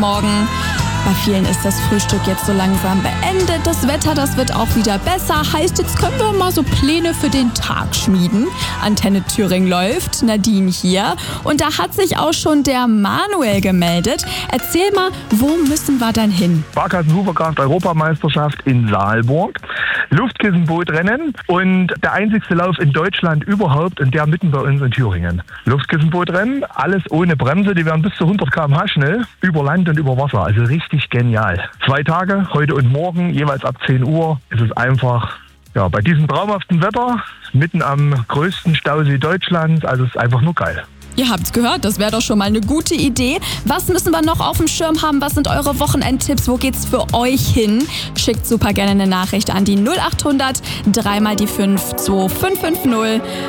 Morgen. Bei vielen ist das Frühstück jetzt so langsam beendet. Das Wetter, das wird auch wieder besser. Heißt, jetzt können wir mal so Pläne für den Tag schmieden. Antenne Thüringen läuft, Nadine hier. Und da hat sich auch schon der Manuel gemeldet. Erzähl mal, wo müssen wir dann hin? Sparkassen-Superkraft-Europameisterschaft in Saalburg. Luftkissenbootrennen und der einzigste Lauf in Deutschland überhaupt und der mitten bei uns in Thüringen. Luftkissenbootrennen, alles ohne Bremse, die werden bis zu 100 km/h schnell, über Land und über Wasser. Also richtig genial. 2 Tage, heute und morgen, jeweils ab 10 Uhr. Es ist einfach, ja, bei diesem traumhaften Wetter, mitten am größten Stausee Deutschlands, also es ist einfach nur geil. Ihr habt's gehört, das wäre doch schon mal eine gute Idee. Was müssen wir noch auf dem Schirm haben? Was sind eure Wochenendtipps? Wo geht's für euch hin? Schickt super gerne eine Nachricht an die 0800 3 mal die 5 2550.